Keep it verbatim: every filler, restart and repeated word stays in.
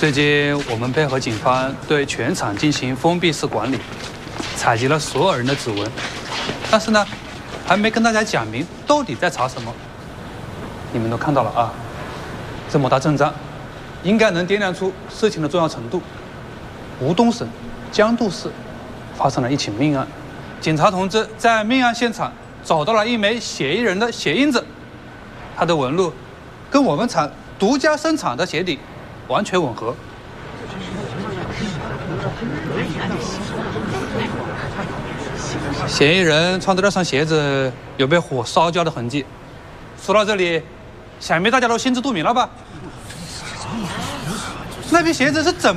最近我们配合警方对全厂进行封闭式管理，采集了所有人的指纹，但是呢，还没跟大家讲明到底在查什么。你们都看到了啊，这么大阵仗，应该能掂量出事情的重要程度。吴东省江渡市发生了一起命案，警察同志在命案现场找到了一枚嫌疑人的鞋印子，他的纹路跟我们厂独家生产的鞋底完全吻合。嫌疑人穿的那双鞋子有被火烧焦的痕迹。说到这里，想必大家都心知肚明了吧？那批鞋子是怎